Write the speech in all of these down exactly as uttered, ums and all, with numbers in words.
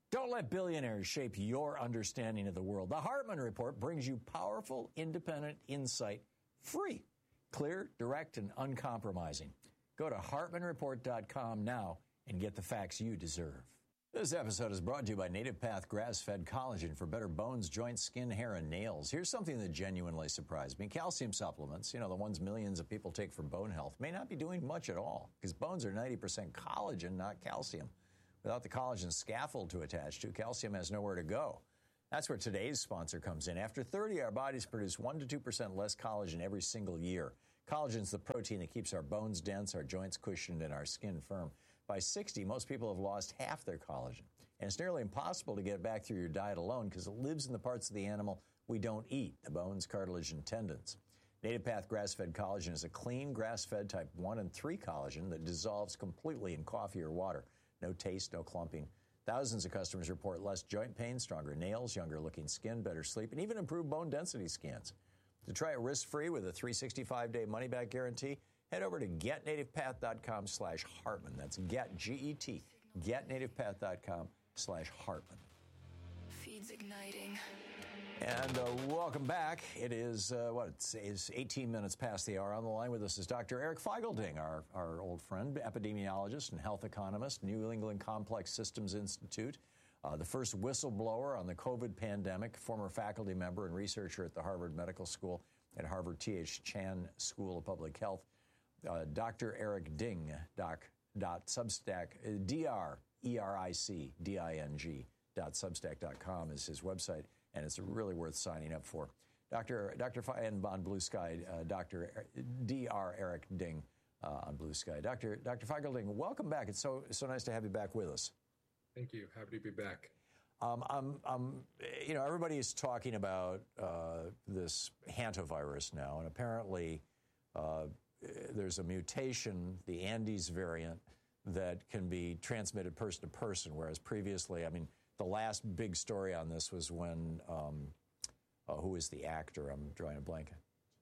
Don't let billionaires shape your understanding of the world. The Hartman Report brings you powerful, independent insight, free, clear, direct, and uncompromising. Go to Hartman Report dot com now and get the facts you deserve. This episode is brought to you by Native Path Grass-Fed Collagen for better bones, joints, skin, hair, and nails. Here's something that genuinely surprised me. Calcium supplements, you know, the ones millions of people take for bone health, may not be doing much at all because bones are ninety percent collagen, not calcium. Without the collagen scaffold to attach to, calcium has nowhere to go. That's where today's sponsor comes in. After thirty, our bodies produce one to two percent less collagen every single year. Collagen is the protein that keeps our bones dense, our joints cushioned, and our skin firm. By sixty, most people have lost half their collagen. And it's nearly impossible to get it back through your diet alone because it lives in the parts of the animal we don't eat, the bones, cartilage, and tendons. Native Path Grass-Fed Collagen is a clean, grass-fed type one and three collagen that dissolves completely in coffee or water. No taste, no clumping. Thousands of customers report less joint pain, stronger nails, younger-looking skin, better sleep, and even improved bone density scans. To try it risk-free with a three hundred sixty-five day money-back guarantee, head over to get native path dot com slash Hartman. That's get, G E T, get native path dot com slash Hartman. Feeds igniting. And uh, welcome back. It is, uh, what, it's, it's eighteen minutes past the hour. On the line with us is Doctor Eric Feigl-Ding, our, our old friend, epidemiologist and health economist, New England Complex Systems Institute, uh, the first whistleblower on the COVID pandemic, former faculty member and researcher at the Harvard Medical School and Harvard T H Chan School of Public Health. Uh, Doctor Eric Ding, doc, dot substack, D R E R I C D I N G dot substack dot com is his website, and it's really worth signing up for. Doctor Doctor Fe- and on Blue Sky, uh, Doctor D R Eric Ding uh, on Blue Sky. Doctor Doctor Feigl-Ding, welcome back. It's so so nice to have you back with us. Thank you. Happy to be back. Um, I'm, I'm, you know, everybody is talking about uh, this hantavirus now, and apparently uh, there's a mutation, the Andes variant, that can be transmitted person to person, whereas previously, I mean, the last big story on this was when, um, uh, who is the actor? I'm drawing a blank.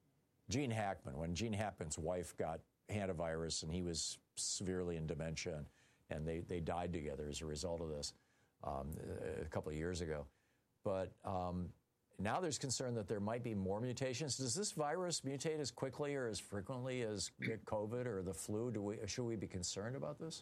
Gene Hackman. When Gene Hackman's wife got hantavirus and he was severely in dementia, and, and they, they died together as a result of this um, a couple of years ago. But um, now there's concern that there might be more mutations. Does this virus mutate as quickly or as frequently as COVID or the flu? Do we, should we be concerned about this?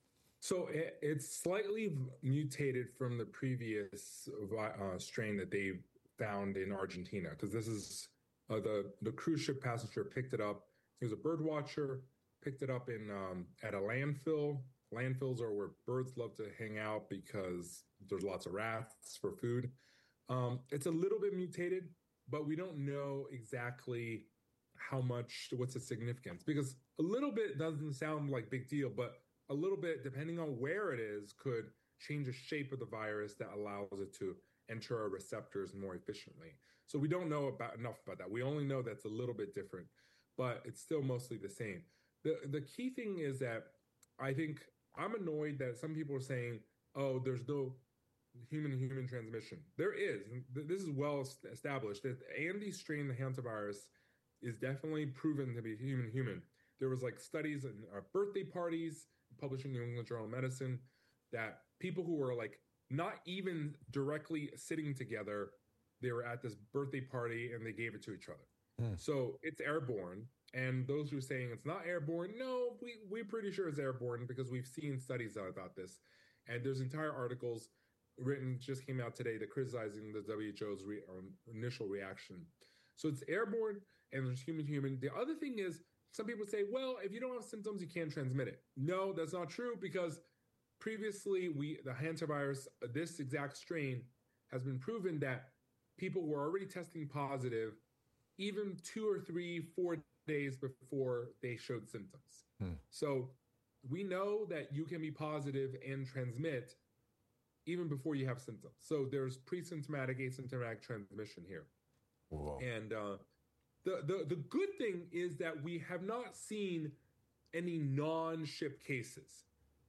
So it, it's slightly mutated from the previous uh, strain that they found in Argentina, because this is uh, the the cruise ship passenger picked it up. He was a bird watcher, picked it up in um, at a landfill. Landfills are where birds love to hang out because there's lots of rats for food. Um, it's a little bit mutated, but we don't know exactly how much, what's the significance, because a little bit doesn't sound like big deal, but a little bit, depending on where it is, could change the shape of the virus that allows it to enter our receptors more efficiently. So we don't know about enough about that. We only know that's a little bit different, but it's still mostly the same. The the key thing is that I think I'm annoyed that some people are saying, oh, there's no human-human transmission. There is. This is well established. The Andes strain, the hantavirus, is definitely proven to be human-human. There was like studies and uh, birthday parties published in New England Journal of Medicine that people who were like not even directly sitting together, they were at this birthday party and they gave it to each other. Mm. So it's airborne. And those who are saying it's not airborne, no, we, we're pretty sure it's airborne because we've seen studies about this. And there's entire articles written, just came out today, that criticizing the W H O's re, um, initial reaction. So it's airborne and there's human-human. The other thing is, some people say, well, if you don't have symptoms, you can't transmit it. No, that's not true, because previously we the hantavirus, this exact strain, has been proven that people were already testing positive even two or three, four days before they showed symptoms. Hmm. So we know that you can be positive and transmit even before you have symptoms. So there's pre-symptomatic, asymptomatic transmission here. Whoa. And uh, the, the, the good thing is that we have not seen any non-ship cases.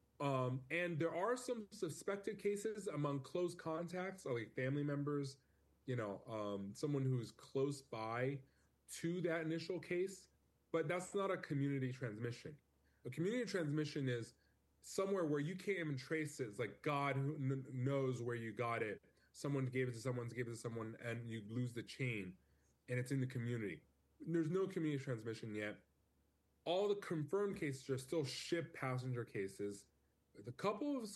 Um, and there are some suspected cases among close contacts, like family members, you know, um, someone who's close by to that initial case, but that's not a community transmission. A community transmission is somewhere where you can't even trace it. It's like God who kn- knows where you got it. Someone gave it to someone, gave it to someone, and you lose the chain, and it's in the community. There's no community transmission yet. All the confirmed cases are still ship passenger cases. The couple of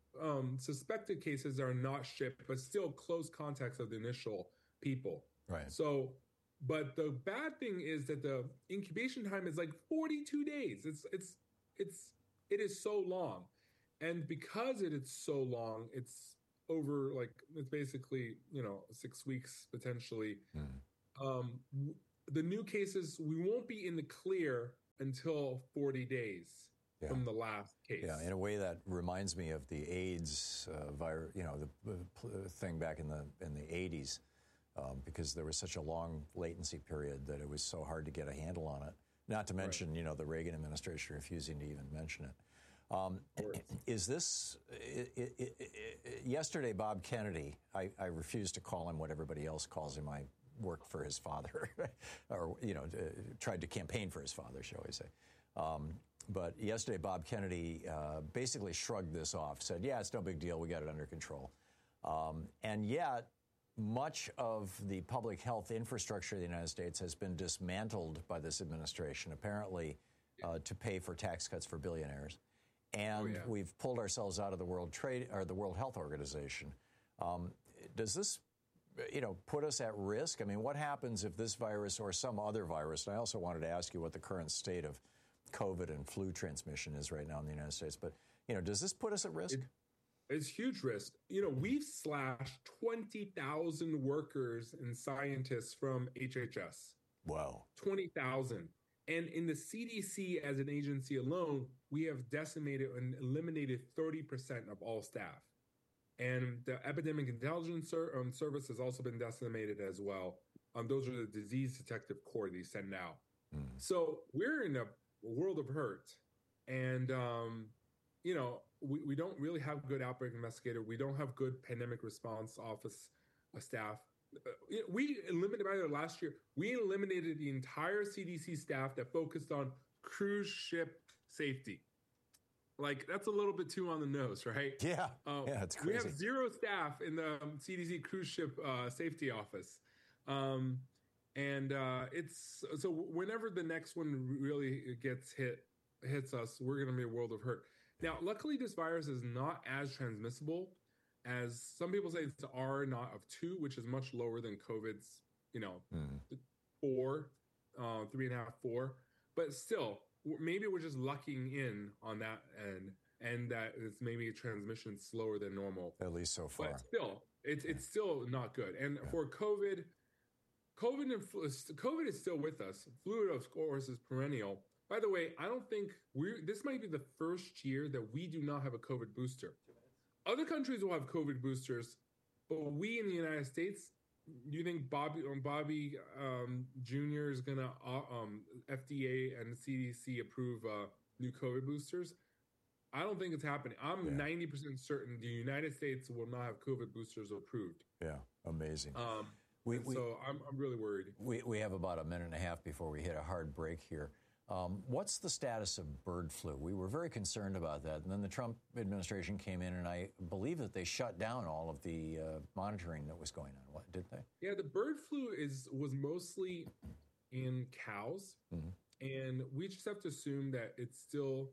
um, suspected cases are not shipped, but still close contacts of the initial people. Right. So, but the bad thing is that the incubation time is like forty-two days. It's it's it's it is so long, and because it is so long, it's over like it's basically you know six weeks potentially. Mm. Um, the new cases we won't be in the clear until forty days. Yeah. From the last case. Yeah, in a way that reminds me of the AIDS uh, virus, you know, the uh, thing back in the in the eighties, um, because there was such a long latency period that it was so hard to get a handle on it. Not to mention, right. you know, the Reagan administration refusing to even mention it. Um, is this, it, it, it, it, yesterday, Bob Kennedy, I, I refuse to call him what everybody else calls him. I worked for his father, or, you know, uh, tried to campaign for his father, shall we say. Um, But yesterday, Bob Kennedy uh, basically shrugged this off, said, yeah, it's no big deal. We got it under control. Um, and yet, much of the public health infrastructure of the United States has been dismantled by this administration, apparently uh, to pay for tax cuts for billionaires. And oh, yeah. we've pulled ourselves out of the World Trade or the World Health Organization. Um, does this, you know, put us at risk? I mean, what happens if this virus or some other virus, and I also wanted to ask you what the current state of COVID and flu transmission is right now in the United States. But, you know, does this put us at risk? It, it's huge risk. You know, we've slashed twenty thousand workers and scientists from H H S. Wow. twenty thousand. And in the C D C as an agency alone, we have decimated and eliminated thirty percent of all staff. And the Epidemic Intelligence um, Service has also been decimated as well. Um, those are the disease detective corps they send out. Mm. So we're in a world of hurt. And, um, you know, we, we don't really have good outbreak investigator. We don't have good pandemic response office uh, staff. Uh, we eliminated, by the way, last year, we eliminated the entire C D C staff that focused on cruise ship safety. Like, that's a little bit too on the nose, right? Yeah, uh, yeah, it's crazy. We have zero staff in the um, C D C cruise ship uh, safety office. Um, And uh, it's so whenever the next one really gets hit, hits us, we're going to be a world of hurt. Now, luckily, this virus is not as transmissible as some people say. It's R naught of two, which is much lower than COVID's, you know, mm. four, uh, three and a half, four. But still, maybe we're just lucking in on that end, and that it's maybe a transmission slower than normal. At least so far. But still, it's yeah. it's still not good. And yeah. for COVID. COVID and flu, COVID is still with us. Flu, of course, is perennial. By the way, I don't think we're. This might be the first year that we do not have a COVID booster. Other countries will have COVID boosters, but we in the United States. Do you think Bobby um, Bobby um, Junior is gonna uh, um, F D A and C D C approve uh, new COVID boosters? I don't think it's happening. I'm ninety yeah. percent certain the United States will not have COVID boosters approved. Yeah, amazing. Um, We, we, so I'm, I'm really worried. We, we have about a minute and a half before we hit a hard break here. Um, what's the status of bird flu? We were very concerned about that. And then the Trump administration came in, and I believe that they shut down all of the uh, monitoring that was going on. What, did they? Yeah, the bird flu is was mostly in cows. Mm-hmm. And we just have to assume that it's still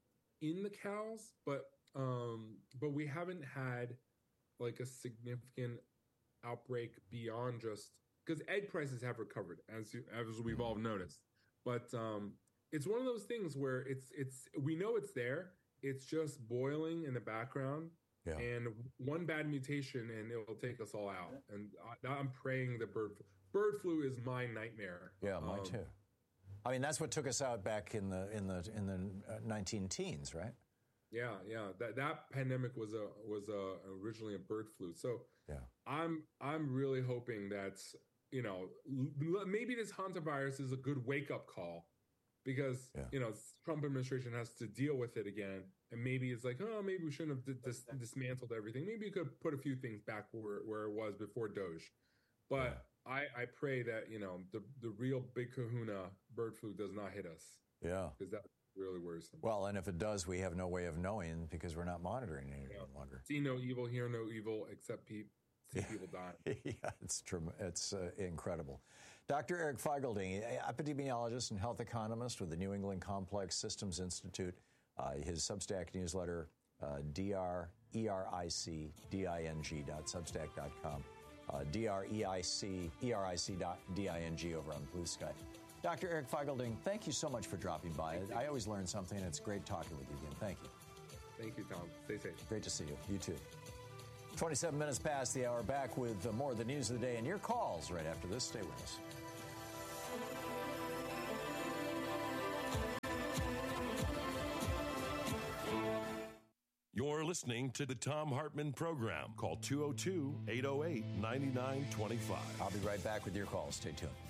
in the cows. But um, but we haven't had like a significant outbreak beyond just because egg prices have recovered as you, as we've all noticed, but um, it's one of those things where it's it's we know it's there. It's just boiling in the background, yeah. and one bad mutation and it will take us all out. And I, I'm praying that bird bird flu is my nightmare. Yeah, mine um, too. I mean, that's what took us out back in the in the in the nineteen teens, right? Yeah, yeah. That that pandemic was a was a, originally a bird flu. So yeah, I'm I'm really hoping that you know maybe this hantavirus is a good wake up call, because yeah. you know Trump administration has to deal with it again, and maybe it's like, oh, maybe we shouldn't have dis- dismantled everything. Maybe you could put a few things back where where it was before Doge. But yeah. I I pray that you know the the real big Kahuna bird flu does not hit us. Yeah, because that really worrisome. Well, and if it does, we have no way of knowing because we're not monitoring it any yeah. longer. See no evil, hear no evil, except pe- see yeah. people dying. yeah, it's true. It's uh, incredible. Doctor Eric Feigl-Ding, epidemiologist and health economist with the New England Complex Systems Institute. Uh, his Substack newsletter, uh, D R E R I C D I N G dot substack dot com. Uh, D R E I C E R I C dot D I N G over on Blue Sky. Doctor Eric Feigl-Ding, thank you so much for dropping by. I always learn something. It's great talking with you again. Thank you. Thank you, Tom. Stay safe. Great to see you. You too. twenty-seven minutes past the hour. Back with more of the news of the day and your calls right after this. Stay with us. You're listening to the Thom Hartmann Program. Call two oh two, eight oh eight, nine nine two five. I'll be right back with your calls. Stay tuned.